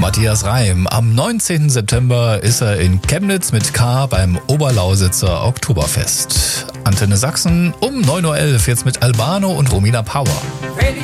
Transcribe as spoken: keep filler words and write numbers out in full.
Matthias Reim. Am neunzehnten September ist er in Chemnitz mit K beim Oberlausitzer Oktoberfest. Antenne Sachsen um neun Uhr elf, jetzt mit Albano und Romina Power.